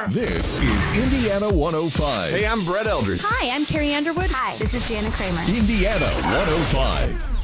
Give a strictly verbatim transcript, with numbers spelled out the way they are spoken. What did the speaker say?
This is Indiana one oh five. Hey, I'm Brett Eldridge. Hi, I'm Carrie Underwood. Hi, this is Jana Kramer. Indiana one oh five.